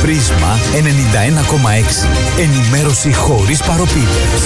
Πρίσμα 91,6. Ενημέρωση χωρίς παροπίδες.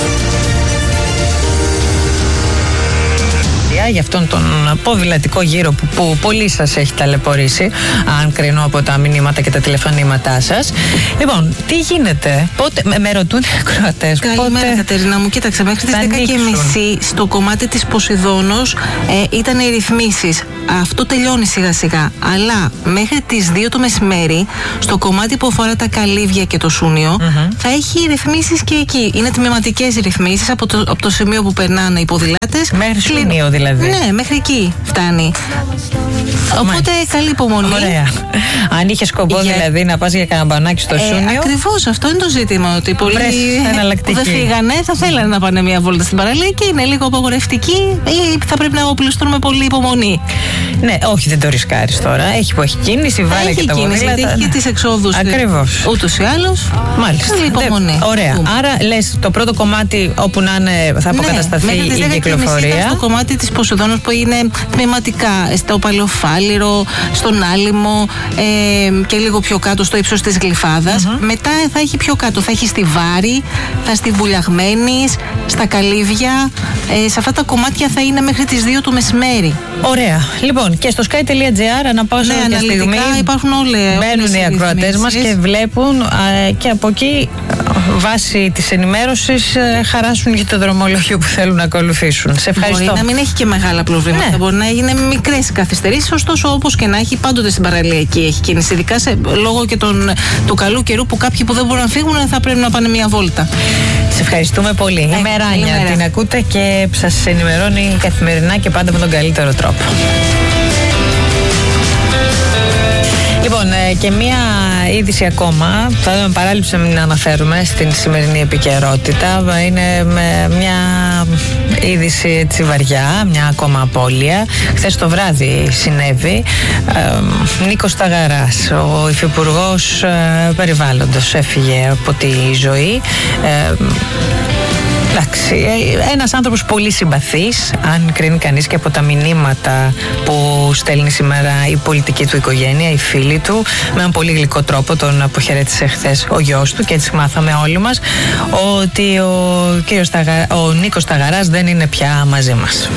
Για αυτόν τον ποδηλατικό γύρο που πολύ σας έχει ταλαιπωρήσει, αν κρίνω από τα μηνύματα και τα τηλεφωνήματά σας. Λοιπόν, τι γίνεται, πότε, με ρωτούν οι ακροατές. Καλημέρα, Κατερίνα μου. Κοίταξε, μέχρι τις 10:30 στο κομμάτι της Ποσειδώνος ήταν οι ρυθμίσεις. Αυτό τελειώνει σιγά σιγά. Αλλά μέχρι τις 2 το μεσημέρι, στο κομμάτι που αφορά τα καλύβια και το Σούνιο, θα έχει ρυθμίσεις και εκεί. Είναι τμηματικές ρυθμίσεις από το σημείο που περνάνε οι ποδηλάτες. Μέχρι Σούνιο δηλαδή. Ναι, μέχρι εκεί φτάνει. Οπότε καλή υπομονή. Ωραία. Αν είχε σκοπό δηλαδή να πας για καμπανάκι στο Σούνιο. Ακριβώς, αυτό είναι το ζήτημα. Ότι πολλοί που δεν φύγανε θα θέλανε να πάνε μια βόλτα στην παραλία και είναι λίγο απαγορευτική ή θα πρέπει να οπλιστούν με πολλή υπομονή. Ναι, όχι, δεν το ρισκάρεις τώρα. Έχει που έχει κίνηση, βάλε και τα ποδήλατα. Έχει και τις εξόδους. Ακριβώς. Ούτως ή άλλως. Μάλιστα. Καλή υπομονή. Ωραία. Άρα λες το πρώτο κομμάτι όπου να είναι θα αποκατασταθεί η κυκλοφορία. Στο κομμάτι της Ποσειδώνος που είναι τμηματικά στο Παλαιοφάλιρο, στον Άλυμο και λίγο πιο κάτω στο ύψος της Γλυφάδας. Μετά θα έχει πιο κάτω, θα έχει στη Βάρη, θα στη Βουλιαγμένης, στα Καλύβια. Σε αυτά τα κομμάτια θα είναι μέχρι τις 2 το μεσημέρι. Ωραία. Λοιπόν, και στο sky.gr αναπάσα και στιγμή υπάρχουν μπαίνουν οι ακροατές μας και βλέπουν και από εκεί βάσει της ενημέρωσης χαράσουν για το δρομολόγιο που θέλουν να ακολουθήσουν. Σε ευχαριστώ. Μπορεί να μην έχει και μεγάλα προβλήματα. Ναι. Μπορεί να είναι μικρές καθυστερήσεις, ωστόσο όπως και να έχει, πάντοτε στην παραλία εκεί έχει κίνηση. Ειδικά λόγω και του καλού καιρού που κάποιοι που δεν μπορούν να φύγουν θα πρέπει να πάνε μια βόλτα. Σε ευχαριστούμε πολύ. Η Μεράνια την ακούτε και σας ενημερώνει καθημερινά και πάντα με τον καλύτερο τρόπο. Λοιπόν, και μία είδηση ακόμα, θα με παράλειψε να μην αναφέρουμε στην σημερινή επικαιρότητα. Είναι μια είδηση έτσι βαριά, μια ακόμα απώλεια. Χθες το βράδυ συνέβη. Νίκος Σταγαράς, ο υφυπουργός περιβάλλοντος, έφυγε από τη ζωή. Εντάξει, ένας άνθρωπος πολύ συμπαθής, αν κρίνει κανείς και από τα μηνύματα που στέλνει σήμερα η πολιτική του οικογένεια, οι φίλοι του, με έναν πολύ γλυκό τρόπο τον αποχαιρέτησε χθες ο γιος του και έτσι μάθαμε όλοι μας ότι ο Νίκος Σταγαράς δεν είναι πια μαζί μας.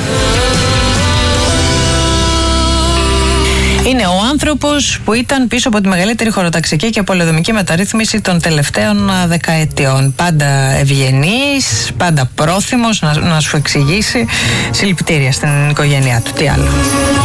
Είναι ο άνθρωπος που ήταν πίσω από τη μεγαλύτερη χωροταξική και πολεοδομική μεταρρύθμιση των τελευταίων δεκαετιών. Πάντα ευγενής, πάντα πρόθυμος να σου εξηγήσει. Συλληπιτήρια στην οικογένειά του. Τι άλλο.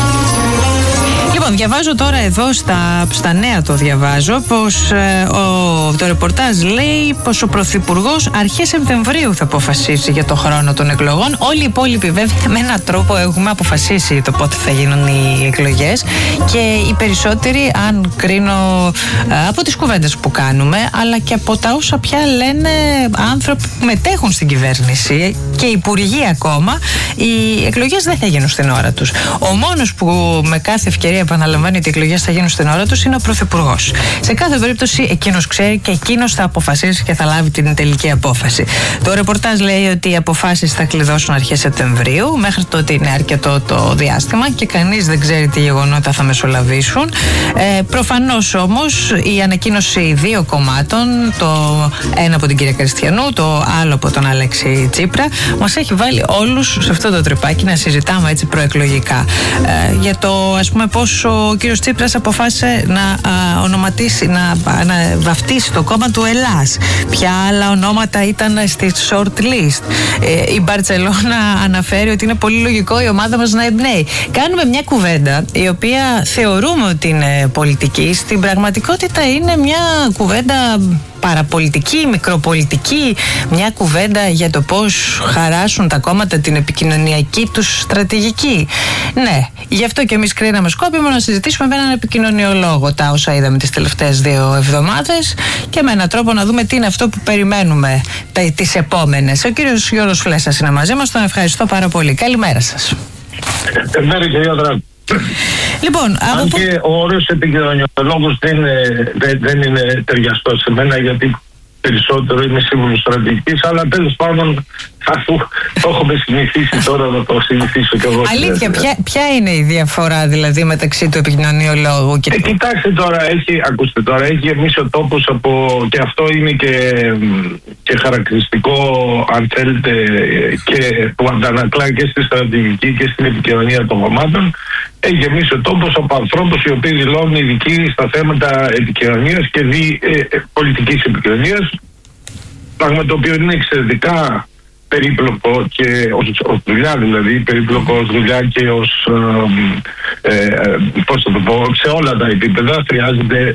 Λοιπόν, διαβάζω τώρα εδώ στα νέα το διαβάζω πως το ρεπορτάζ λέει πως ο Πρωθυπουργός αρχές Σεπτεμβρίου θα αποφασίσει για το χρόνο των εκλογών. Όλοι οι υπόλοιποι βέβαια με έναν τρόπο έχουμε αποφασίσει το πότε θα γίνουν οι εκλογές και οι περισσότεροι, αν κρίνω από τις κουβέντες που κάνουμε αλλά και από τα όσα πια λένε άνθρωποι που μετέχουν στην κυβέρνηση και υπουργοί ακόμα, οι εκλογές δεν θα γίνουν στην ώρα τους. Ο μόνος που με κάθε ευκαιρία επαναλαμβάνει ότι οι εκλογές θα γίνουν στην ώρα τους είναι ο Πρωθυπουργός. Σε κάθε περίπτωση εκείνος ξέρει και εκείνος θα αποφασίσει και θα λάβει την τελική απόφαση. Το ρεπορτάζ λέει ότι οι αποφάσεις θα κλειδώσουν αρχές Σεπτεμβρίου. Μέχρι τότε είναι αρκετό το διάστημα και κανείς δεν ξέρει τι γεγονότα θα μεσολαβήσουν. Προφανώς όμως η ανακοίνωση δύο κομμάτων, το ένα από την κυρία Κριστιανού, το άλλο από τον Αλέξη Τσίπρα, μας έχει βάλει όλους σε αυτό το τρυπάκι να συζητάμε έτσι προεκλογικά για το ας πούμε πώς ο κύριος Τσίπρας αποφάσισε να ονοματίσει, να βαφτίσει το κόμμα του Ελλάς. Ποια άλλα ονόματα ήταν στη short list. Η Μπαρτσελώνα αναφέρει ότι είναι πολύ λογικό η ομάδα μας να εμπνέει. Κάνουμε μια κουβέντα η οποία θεωρούμε ότι είναι πολιτική. Στην πραγματικότητα είναι μια κουβέντα παραπολιτική, μικροπολιτική, μια κουβέντα για το πώς χαράσουν τα κόμματα την επικοινωνιακή τους στρατηγική. Ναι, γι' αυτό και εμείς κρίναμε σκόπιμο να συζητήσουμε με έναν επικοινωνιολόγο τα όσα είδαμε τις τελευταίες 2 εβδομάδες και με έναν τρόπο να δούμε τι είναι αυτό που περιμένουμε τις επόμενες. Ο κύριος Γιώργος Φλέσσας είναι μαζί μας, τον ευχαριστώ πάρα πολύ. Καλημέρα σας. Καλημέρα κυρία Δράκου. Λοιπόν, αν και ο όρος επικοινωνιολόγος δεν είναι ταιριαστό σε μένα, γιατί περισσότερο, είμαι σύμβουλος στρατηγικής, αλλά τέλος πάντων, αφού το έχουμε συνηθίσει τώρα, να το συνηθίσω κι εγώ. Αλήθεια, ποια είναι η διαφορά δηλαδή μεταξύ του επικοινωνιολόγου και του... Κοιτάξτε τώρα, έχει γεμίσει ο τόπος και αυτό είναι και χαρακτηριστικό, αν θέλετε, και που αντανακλά και στη στρατηγική και στην επικοινωνία των κομμάτων. Έχει γεμίσει ο τόπος από ανθρώπους οι οποίοι δηλώνουν ειδικοί στα θέματα επικοινωνίας και πολιτικής επικοινωνίας, πράγμα το οποίο είναι εξαιρετικά περίπλοκο και ως δουλειά, δηλαδή περίπλοκο ως δουλειά και ως πώς θα το πω, σε όλα τα επίπεδα χρειάζεται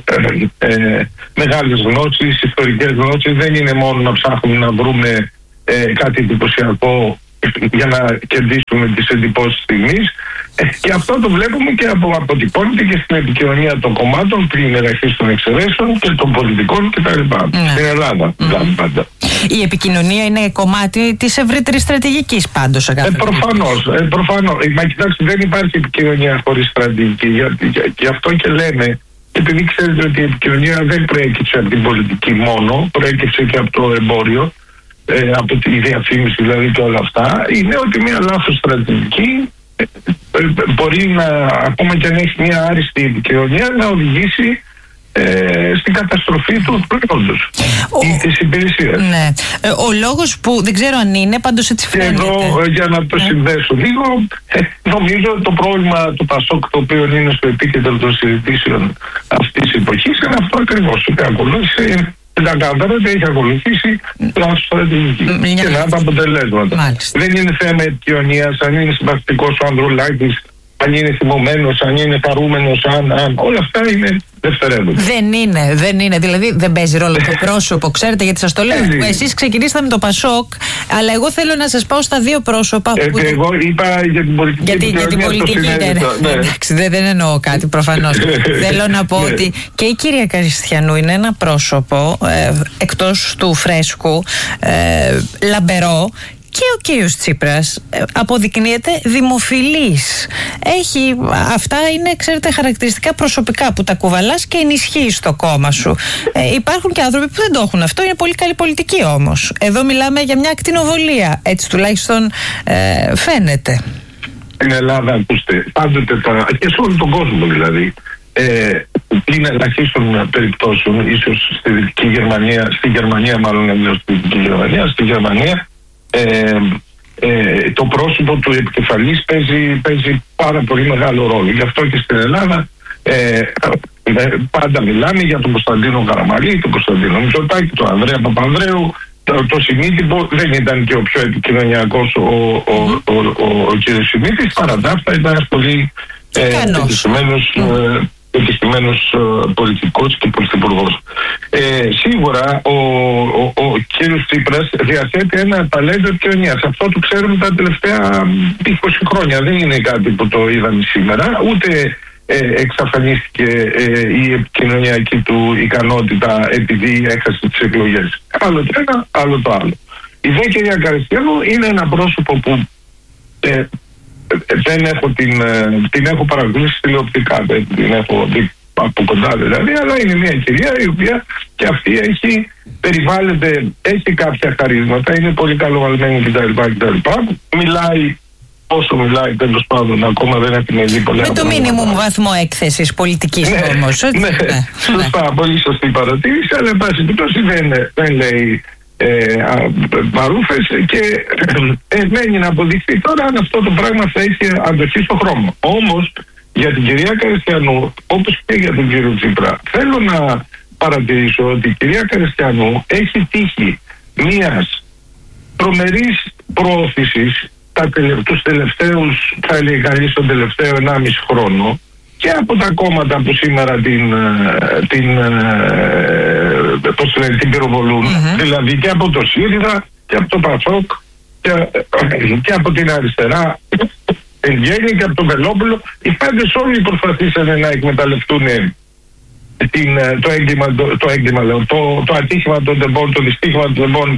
μεγάλες γνώσεις, ιστορικές γνώσεις. Δεν είναι μόνο να ψάχνουμε να βρούμε κάτι εντυπωσιακό για να κερδίσουμε τις εντυπώσεις στιγμής, και αυτό το βλέπουμε και αποτυπώνεται και στην επικοινωνία των κομμάτων, την ιεραρχία των εξαιρέσεων και των πολιτικών κτλ. Στην Ελλάδα, πάντα. Η επικοινωνία είναι κομμάτι της ευρύτερης στρατηγικής πάντως. Προφανώς. Μα κοιτάξτε, δεν υπάρχει επικοινωνία χωρίς στρατηγική. Γι' αυτό και λέμε, επειδή ξέρετε ότι η επικοινωνία δεν προέκυψε από την πολιτική μόνο, προέκυψε και από το εμπόριο, από τη διαφήμιση δηλαδή και όλα αυτά, είναι ότι μια λάθος στρατηγική μπορεί να, ακόμα και αν έχει μια άριστη επικοινωνία, να οδηγήσει στην καταστροφή του προϊόντος ή της υπηρεσίας. Ναι. Ο λόγος που δεν ξέρω αν είναι, πάντως έτσι φαίνεται. Εδώ, για να το συνδέσω λίγο, νομίζω το πρόβλημα του ΠΑΣΟΚ, το οποίο είναι στο επίκεντρο των συζητήσεων αυτής της εποχής, είναι αυτό ακριβώς. Ότι ακολούθησε, έχει ακολουθήσει λάθος στρατηγική και να τα αποτελέσματα. Μάλιστα. Δεν είναι θέμα επικοινωνίας, αν είναι συμπαθητικός ο Ανδρουλάκης, αν είναι θυμωμένος, αν είναι χαρούμενος, όλα αυτά είναι δευτερεύοντα. Δεν είναι. Δηλαδή δεν παίζει ρόλο το πρόσωπο, ξέρετε, γιατί σας το λέω. Εσείς ξεκινήσατε με το ΠΑΣΟΚ, αλλά εγώ θέλω να σας πάω στα δύο πρόσωπα. Εγώ είπα για την πολιτική. Για την πολιτική, ναι. Εντάξει, δεν εννοώ κάτι προφανώς. Θέλω να πω ότι και η κυρία Καριστιανού είναι ένα πρόσωπο, εκτός του φρέσκου, λαμπερό. Και ο κύριος Τσίπρας αποδεικνύεται δημοφιλής. Αυτά είναι, ξέρετε, χαρακτηριστικά προσωπικά που τα κουβαλάς και ενισχύεις το κόμμα σου. Υπάρχουν και άνθρωποι που δεν το έχουν αυτό, είναι πολύ καλή πολιτική όμως. Εδώ μιλάμε για μια ακτινοβολία, έτσι τουλάχιστον φαίνεται. Στην Ελλάδα, ακούστε, πάντοτε και σε όλο τον κόσμο δηλαδή, είναι ελαχίστων περιπτώσεων, ίσως στη Δυτική Γερμανία, στη Γερμανία, το πρόσωπο του επικεφαλής παίζει πάρα πολύ μεγάλο ρόλο. Γι' αυτό και στην Ελλάδα πάντα μιλάμε για τον Κωνσταντίνο Καραμαλή, τον Κωνσταντίνο Μητσοτάκη, τον Ανδρέα Παπανδρέου. Το Σιμίτιμπο δεν ήταν και ο πιο επικοινωνιακός ο κ. Σιμίτης, παρά τα αυτά ήταν ένας πολύ επιστημένος πολιτικός και πρωθυπουργός. Σίγουρα ο κύριος Τσίπρας διαθέτει ένα ταλέντο επικοινωνίας. Αυτό το ξέρουμε τα τελευταία 20 χρόνια. Δεν είναι κάτι που το είδαμε σήμερα. Ούτε εξαφανίστηκε η επικοινωνιακή του ικανότητα επειδή έχασε τις εκλογές. Άλλο το ένα, άλλο το άλλο. Η δε κυρία Καριστιανού είναι ένα πρόσωπο που δεν έχω την έχω παρακολουθήσει τηλεοπτικά, δεν την έχω δει από κοντά δηλαδή, αλλά είναι μια κυρία η οποία και αυτή έχει κάποια χαρίσματα, είναι πολύ καλοβαλμένη κτλ. Μιλάει όσο μιλάει, τέλος πάντων, ακόμα δεν έχουμε δει πολλά. Με το μίνιμουμ βαθμό έκθεσης πολιτικής όμως. Ναι, σωστά, πολύ σωστή παρατήρηση, αλλά εν πάση περιπτώσει δεν λέει παρούφες και μένει να αποδειχθεί τώρα αν αυτό το πράγμα θα έχει αντοχή στο χρόνο. Όμως για την κυρία Καριστιανού, όπως και για τον κύριο Τσίπρα, θέλω να παρατηρήσω ότι η κυρία Καριστιανού έχει τύχει μιας τρομερής προώθησης τους τελευταίους, θα έλεγα κανείς τον τελευταίο 1,5 χρόνο, και από τα κόμματα που σήμερα την πυροβολούν, δηλαδή και από το ΣΥΡΙΖΑ και από το ΠΑΣΟΚ και από την αριστερά εν γέννη και από τον Βελόπουλο. Οι πάντες όλοι προσπαθήσαν να εκμεταλλευτούν το ατύχημα των τεμπών, το δυστύχημα των τεμπών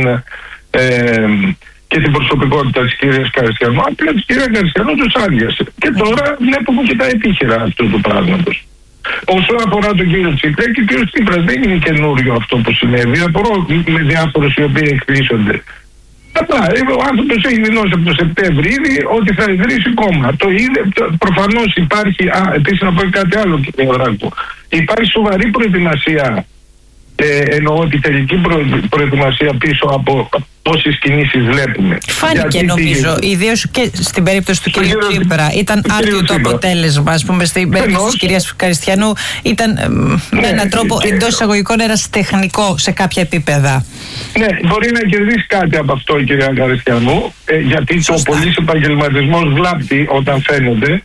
και την προσωπικότητα της κυρίας Καριστιανού. Απλά της κυρίας Καριστιανού τους άδειασε. Και τώρα βλέπουμε και τα επίχειρα αυτού του πράγματος. Όσον αφορά τον κύριο Τσίπρα, και ο κύριος Τσίπρας δεν είναι καινούριο αυτό που συνέβη. Απορώ με διάφορους οι οποίοι εκπλήσονται. Απλά ο άνθρωπος έχει δηλώσει από το Σεπτέμβρη ήδη ότι θα ιδρύσει κόμμα. Το είδε, προφανώς υπάρχει. Επίσης να πω κάτι άλλο, κύριε Δράκο. Υπάρχει σοβαρή προετοιμασία. Εννοώ ότι τελική προετοιμασία πίσω από όσες κινήσεις βλέπουμε. Φάνηκε νομίζω, ιδίως και στην περίπτωση του κ. Τσίπρα. Ήταν άρτιο το αποτέλεσμα, ας πούμε, στην περίπτωση της κυρίας Καριστιανού. Ήταν με έναν τρόπο εντός εισαγωγικών ερασιτεχνικό σε κάποια επίπεδα. Ναι, μπορεί να κερδίσει κάτι από αυτό η κυρία Καριστιανού, γιατί ο πολύς επαγγελματισμός βλάπτει όταν φαίνονται,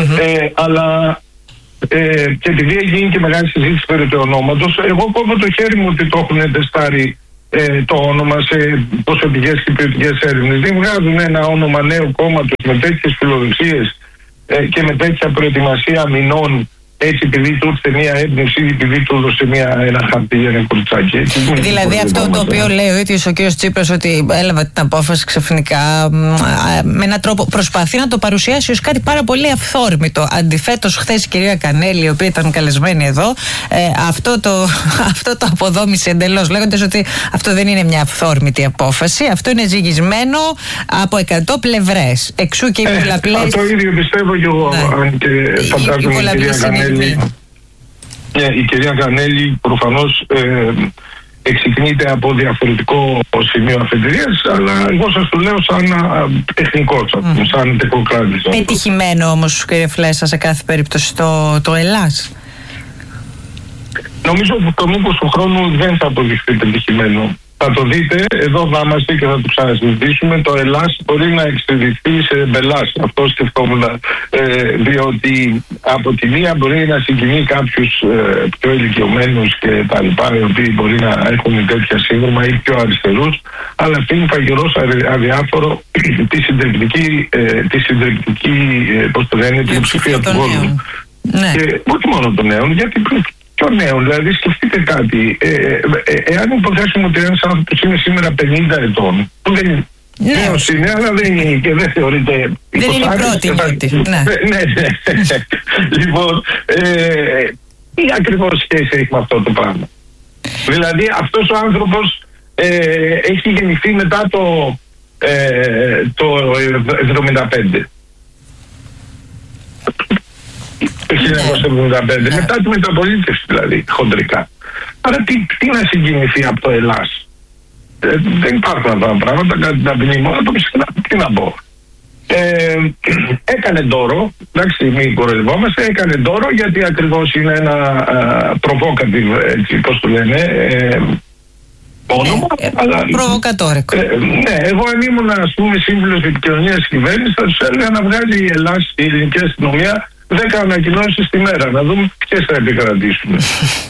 αλλά. Και επειδή έχει γίνει και μεγάλη συζήτηση περί του ονόματος, εγώ κόβω το χέρι μου ότι το έχουν τεστάρει το όνομα σε προσωπικές και ποιοτικές έρευνες. Δεν βγάζουν ένα όνομα νέου κόμματος με τέτοιες φιλοδοξίες και με τέτοια προετοιμασία μηνών, έτσι επειδή του ήρθε μια έμπνευση ή επειδή του έδωσε ένα χαρτί, ένα κουρτσάκι. Δηλαδή αυτό το οποίο λέει ο ίδιος ο κ. Τσίπρας, ότι έλαβε την απόφαση ξαφνικά, με έναν τρόπο προσπαθεί να το παρουσιάσει ως κάτι πάρα πολύ αυθόρμητο. Αντιθέτως, χθες η κυρία Κανέλη, η οποία ήταν καλεσμένη εδώ, αυτό το αποδόμησε εντελώς, λέγοντας ότι αυτό δεν είναι μια αυθόρμητη απόφαση, αυτό είναι ζυγισμένο από 100 πλευρές. Εξού και οι πολλαπλές. Το ίδιο πιστεύω και εγώ, αν και φαντάζομαι η κυρία Κανέλη. Η κυρία Κανέλη προφανώς εξυκνείται από διαφορετικό σημείο αφετηρίας, αλλά εγώ σας το λέω σαν τεχνικός, σαν τεχνοκράτης. Πετυχημένο όμως, κύριε Φλέσσα, σε κάθε περίπτωση το Ελλάς. Νομίζω ότι το μήκος του χρόνου δεν θα αποδειχθεί πετυχημένο. Θα το δείτε, εδώ θα είμαστε και θα το ξανασυζητήσουμε. Το Ελλάς μπορεί να εξελιχθεί σε μπελάς. Αυτό σκεφτόμουν. Διότι από τη μία μπορεί να συγκινεί κάποιους πιο ηλικιωμένους και τα λοιπά, οι οποίοι μπορεί να έχουν τέτοια σύνδρομα ή πιο αριστερούς, αλλά αφήνει φαγερός αδιάφορο τη συντριπτική πλειοψηφία του κόσμου. Ναι. Και όχι μόνο των νέων, γιατί πιο νέων, δηλαδή σκεφτείτε κάτι. Εάν υποθέσουμε ότι ένας άνθρωπος είναι σήμερα 50 ετών, που δεν είναι νέος είναι, αλλά δεν είναι και δεν θεωρείται. Δεν είναι η πρώτη νιώτη. Ναι. Λοιπόν, τι ακριβώς σχέση έχει με αυτό το πράγμα? Δηλαδή αυτός ο άνθρωπος έχει γεννηθεί μετά το 75. Το 1975, μετά τη μεταπολίτευση δηλαδή, χοντρικά. Άρα τι να συγκινηθεί από το Ελλάς? Δεν υπάρχουν αυτά τα πράγματα, κάτι να πνίγμα, τι να πω. Έκανε δώρο, εντάξει, μην κοροϊδευόμαστε, έκανε δώρο γιατί ακριβώς είναι ένα provocative, έτσι πώς το λένε, όνομα, αλλά προβοκατόρικο. Ναι, εγώ αν ήμουν, ας πούμε, σύμβουλος επικοινωνίας της κυβέρνησης, θα τους έλεγα να βγάλει η Ελλάδα, η ελληνική αστυνομία, 10 ανακοινώσεις τη μέρα, να δούμε ποιες θα επικρατήσουμε.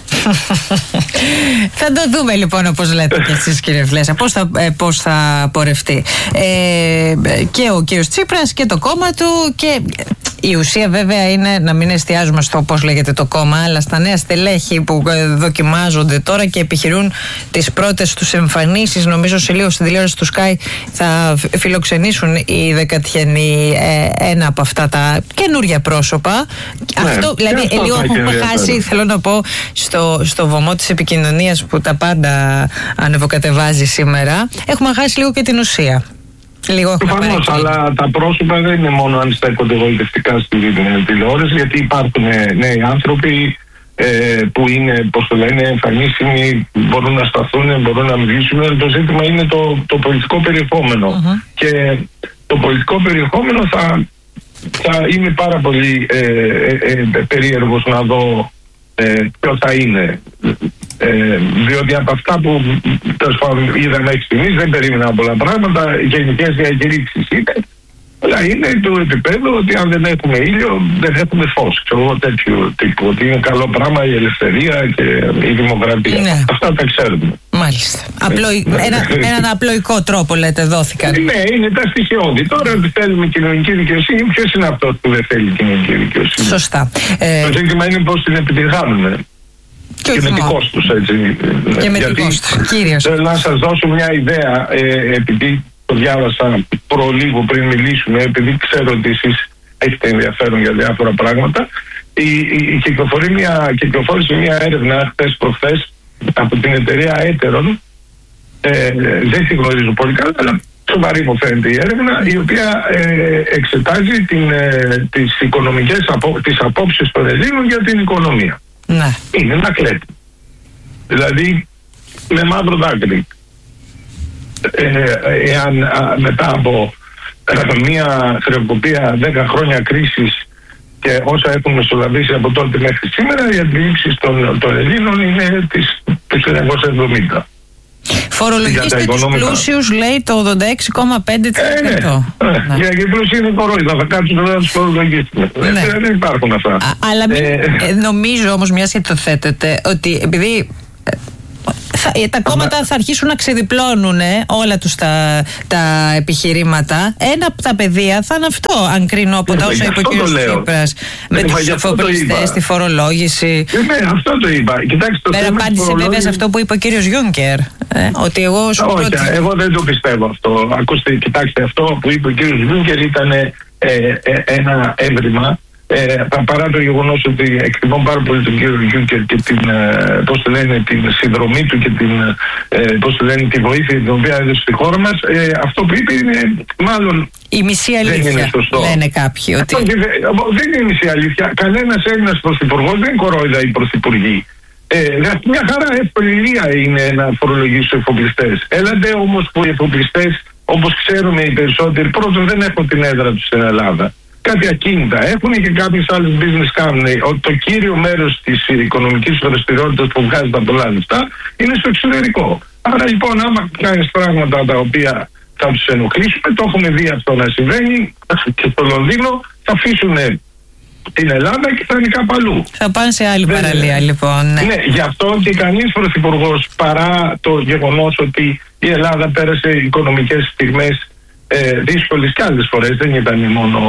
Θα το δούμε λοιπόν, όπως λέτε και εσείς, κύριε Φλέσσα, πώς θα πορευτεί. Και ο κύριος Τσίπρας και το κόμμα του, και η ουσία βέβαια είναι να μην εστιάζουμε στο πώς λέγεται το κόμμα, αλλά στα νέα στελέχη που δοκιμάζονται τώρα και επιχειρούν τις πρώτες τους εμφανίσεις. Νομίζω σε λίγο στην τηλεόραση του Sky θα φιλοξενήσουν οι Δεκατιανοί ένα από αυτά τα καινούρια πρόσωπα. Ναι, αυτό δηλαδή λίγο έχουμε χάσει, θέλω να πω, στο βωμό της επικοινωνίας που τα πάντα ανεβοκατεβάζει σήμερα, έχουμε χάσει λίγο και την ουσία. Προφανώς, αλλά τα πρόσωπα δεν είναι μόνο αν στέκονται εγωιτευτικά στη τηλεόραση, γιατί υπάρχουν νέοι άνθρωποι που είναι, πώς το λένε, εμφανίσιμοι, μπορούν να σταθούν, μπορούν να μιλήσουν. Το ζήτημα είναι το πολιτικό περιεχόμενο. Και το πολιτικό περιεχόμενο θα είμαι πάρα πολύ περίεργος να δω ποιο θα είναι. Διότι από αυτά που είδα μέχρι στιγμής δεν περίμενα πολλά πράγματα. Γενικές διακηρύξεις είναι, αλλά είναι το επίπεδο ότι αν δεν έχουμε ήλιο δεν έχουμε φως. Ξέρω τέτοιο τύπου, ότι είναι καλό πράγμα η ελευθερία και η δημοκρατία. Ναι. Αυτά τα ξέρουμε. Μάλιστα. Έναν απλοϊκό τρόπο, λέτε, δόθηκαν. Ναι, είναι τα στοιχειώδη. Τώρα αν θέλουμε κοινωνική δικαιοσύνη, ποιος είναι αυτός που δεν θέλει κοινωνική δικαιοσύνη? Σωστά. Το ζήτημα είναι πώς την επιτυγχάνουμε. Και με δικός τους, έτσι. Και με δικός τους, κύριος. Θέλω να σας δώσω μια ιδέα, επειδή το διάβασα προλίγο πριν μιλήσουμε, επειδή ξέρω ότι εσείς έχετε ενδιαφέρον για διάφορα πράγματα. κυκλοφόρησε μια έρευνα χθες προχθές από την εταιρεία Έτερον. Δεν τη γνωρίζω πολύ καλά, αλλά σοβαρή μου φαίνεται η έρευνα, η οποία εξετάζει τις απόψεις των Ελλήνων για την οικονομία. Ναι. Είναι ένα κλέπ. Δηλαδή με μαύρο δάκρυ. Εάν μετά από μια χρεοκοπία 10 χρόνια κρίσης και όσα έχουν μεσολαβήσει από τότε μέχρι σήμερα, οι αντιλήψεις των Ελλήνων είναι της 1970. Φορολογήστε τους πλούσιους, λέει, το 86,5%. Για οι πλούσιοι είναι κορόιδα, θα κάτσουν να τους φορολογήσουν. Δεν υπάρχουν αυτά. Αλλά νομίζω όμως, μιας και το θέτετε, ότι επειδή τα κόμματα θα αρχίσουν να ξεδιπλώνουν όλα τους τα επιχειρήματα, ένα από τα πεδία θα είναι αυτό, αν κρίνω από τα όσα είπε ο κ. Τσίπρας, με τους εφοπλιστές, τη φορολόγηση. Ναι, αυτό το είπα. Πέρα απάντησε βέβαια σε αυτό που είπε ο κ. Γιούνκερ, ότι εγώ εγώ δεν το πιστεύω αυτό. Ακούστε, κοιτάξτε, αυτό που είπε ο κ. Γιούνκερ ήταν ένα έβριμα. Παρά το γεγονός ότι εκτιμώ πάρα πολύ τον κύριο Γιούνκερ και την συνδρομή του και τη βοήθεια την οποία έδωσε στη χώρα μας, αυτό που είπε είναι μάλλον η μισή αλήθεια, λένε κάποιοι. Ότι... δεν είναι η μισή αλήθεια. Κανένας Έλληνας πρωθυπουργός δεν κορόιδα οι πρωθυπουργοί. Μια χαρά ευκολία είναι να φορολογήσει τους εφοπλιστές. Έλατε όμως που οι εφοπλιστές, όπως ξέρουμε οι περισσότεροι, πρώτον δεν έχουν την έδρα τους στην Ελλάδα. Κάτι ακίνητα έχουν και κάποιες άλλες business κάνουν. Το κύριο μέρος της οικονομικής δραστηριότητας που βγάζει τα πολλά λεφτά είναι στο εξωτερικό. Άρα λοιπόν, άμα κάνεις πράγματα τα οποία θα τους ενοχλήσουμε, το έχουμε δει αυτό να συμβαίνει και στο Λονδίνο, θα αφήσουν την Ελλάδα και θα είναι κάπου αλλού. Θα πάνε σε άλλη παραλία λοιπόν. Ναι, γι' αυτό και κανείς πρωθυπουργός, παρά το γεγονός ότι η Ελλάδα πέρασε οικονομικές στιγμές δύσκολες και άλλες φορές, δεν ήταν μόνο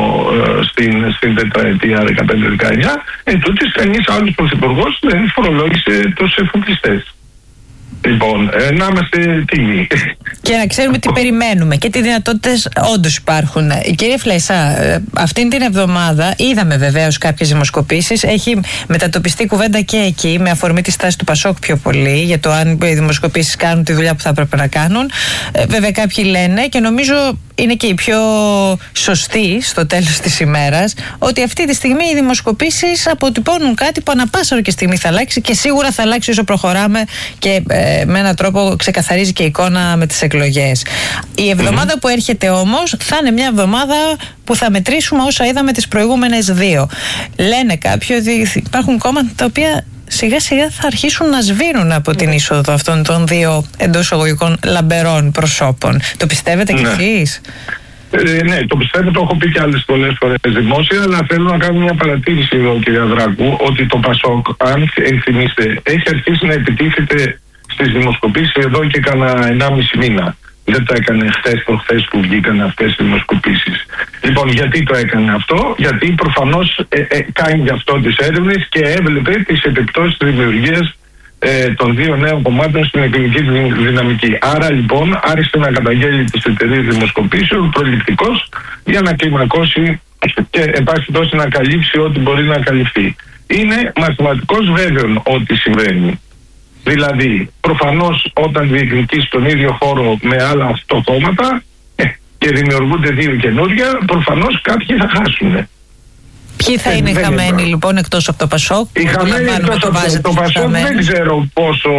στην τετραετία 15-19, τούτης κανείς άλλος πρωθυπουργός δεν φορολόγησε τους εφοπλιστές. Λοιπόν, να είμαστε τίμοι. Και να ξέρουμε τι περιμένουμε και τι δυνατότητες όντως υπάρχουν. Κύριε Φλέσσα, αυτήν την εβδομάδα είδαμε βεβαίως κάποιες δημοσκοπήσεις. Έχει μετατοπιστεί κουβέντα και εκεί, με αφορμή τη στάση του Πασόκ πιο πολύ, για το αν οι δημοσκοπήσεις κάνουν τη δουλειά που θα έπρεπε να κάνουν. Βέβαια, κάποιοι λένε, και νομίζω είναι και οι πιο σωστοί στο τέλος της ημέρας, ότι αυτή τη στιγμή οι δημοσκοπήσεις αποτυπώνουν κάτι που ανά πάσα και στιγμή θα αλλάξει και σίγουρα θα αλλάξει όσο προχωράμε και με έναν τρόπο ξεκαθαρίζει και η εικόνα με τις εκλογές. Η εβδομάδα που έρχεται όμως θα είναι μια εβδομάδα που θα μετρήσουμε όσα είδαμε τις προηγούμενες δύο. Λένε κάποιοι ότι υπάρχουν κόμματα τα οποία σιγά σιγά θα αρχίσουν να σβήνουν από την είσοδο αυτών των δύο εντός εισαγωγικών λαμπερών προσώπων. Το πιστεύετε κι εσείς? Ναι, το πιστεύω, το έχω πει και άλλες πολλές φορές δημόσια, αλλά θέλω να κάνω μια παρατήρηση εδώ, κυρία Δράκου, ότι το Πασόκ, αν θυμίστε, έχει αρχίσει να επιτίθεται στις δημοσκοπήσεις εδώ και κάνα 1,5 μήνα. Δεν το έκανε χθες προχθές που βγήκαν αυτές οι δημοσκοπήσεις. Λοιπόν, γιατί το έκανε αυτό? Γιατί προφανώς κάνει γι' αυτό τις έρευνες και έβλεπε τις επιπτώσεις της δημιουργίας των δύο νέων κομμάτων στην εκλογική δυναμική. Άρα λοιπόν άρχισε να καταγγέλει τις εταιρείες δημοσκοπήσεων προληπτικώς για να κλιμακώσει και εν πάση περιπτώσει να καλύψει ό,τι μπορεί να καλυφθεί. Είναι μαθηματικός βέβαιο ό,τι συμβαίνει. Δηλαδή, προφανώς όταν διεκδικείς τον ίδιο χώρο με άλλα 8 κόμματα και δημιουργούνται δύο καινούρια, προφανώς κάποιοι θα χάσουν. Ποιοι θα είναι χαμένοι λοιπόν εκτός από το Πασόκ? Οι χαμένοι εκτός από το Πασόκ δεν ξέρω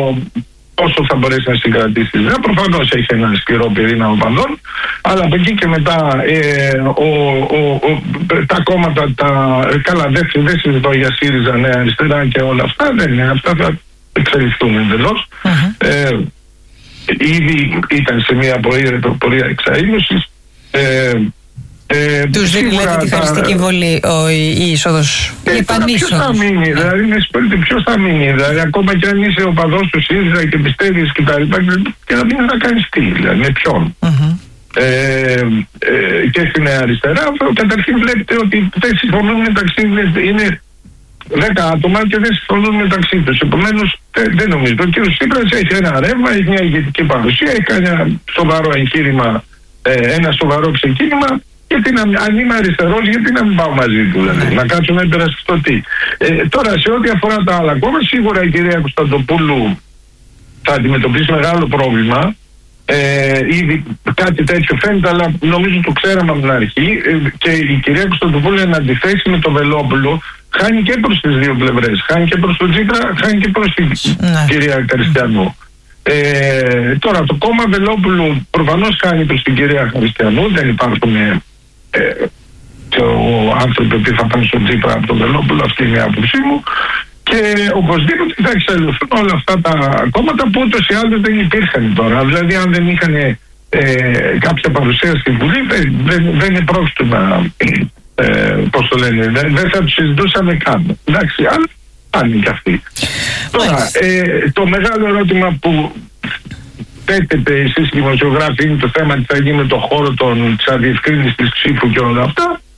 πόσο θα μπορέσει να συγκρατήσει. Προφανώς έχει ένα σκληρό πυρήνα οπαδών, αλλά από εκεί και μετά τα κόμματα, καλά δεν συζητώ για ΣΥΡΙΖΑ, Νέα Αριστερά και όλα αυτά, αυτά θα εξελιχθούν εντελώς. Ήδη ήταν σε μια πορεία εξαήλωσης. Τους δίνει τη χαριστική βολή η είσοδος, η επανείσοδος. Ποιος θα μείνει, δηλαδή ποιος θα μείνει, δηλαδή ακόμα και αν είσαι οπαδός του ΣΥΡΙΖΑ και πιστεύεις και τα λοιπά, και να μείνεις να κάνεις τι, δηλαδή με ποιον. Και στην αριστερά καταρχήν βλέπετε ότι δεν συμφωνούν μεταξύ, είναι 10 άτομα και δεν συμφωνούν μεταξύ τους. Επομένως δεν νομίζω. Ο κ. Τσίπρας έχει ένα ρεύμα, έχει μια ηγετική παρουσία, έχει κάνει ένα σοβαρό εγχείρημα, ένα σοβαρό ξεκίνημα Γιατί αν είμαι αριστερός, γιατί να μην πάω μαζί του, δηλαδή, να κάτσω να υπερασπιστώ. Τώρα, σε ό,τι αφορά τα άλλα κόμματα, σίγουρα η κυρία Κωνσταντοπούλου θα αντιμετωπίσει μεγάλο πρόβλημα. Ήδη κάτι τέτοιο φαίνεται, αλλά νομίζω το ξέραμε από την αρχή. Και η κυρία Κωνσταντοπούλου, εν αντιθέσει με το Βελόπουλο, χάνει και προς τις δύο πλευρές. Χάνει και προς τον Τσίπρα, χάνει και προς την κυρία Χριστιανού. Τώρα, το κόμμα Βελόπουλου προφανώς χάνει προς την κυρία Χριστιανού. Δεν υπάρχουν άνθρωποι που θα πάνε στον Τσίπρα από τον Βελόπουλο, αυτή είναι η άποψή μου. Και οπωσδήποτε θα εξελιχθούν όλα αυτά τα κόμματα που ούτως ή άλλως δεν υπήρχαν τώρα. Δηλαδή, αν δεν είχαν κάποια παρουσία στην Βουλή, δεν είναι πρόκειτο να. Πώς το λένε, δεν θα τους συζητούσαμε καν. Εντάξει, αλλά πάνε και αυτοί. Τώρα, το μεγάλο ερώτημα που θέτετε εσείς οι δημοσιογράφοι είναι το θέμα τι θα γίνει με το χώρο της αδιευκρίνησης της ψήφου και όλα αυτά.